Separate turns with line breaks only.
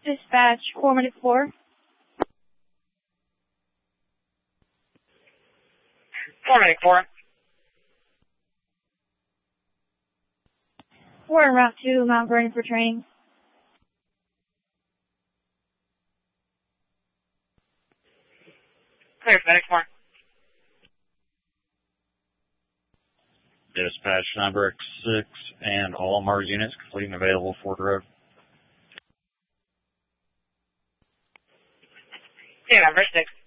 Dispatch 414.
414.
We're en route to Mount Vernon for training.
Clear, FedEx 4.
Dispatch number X6 and all Mars units complete and available Ford Road.
Clear, number 6.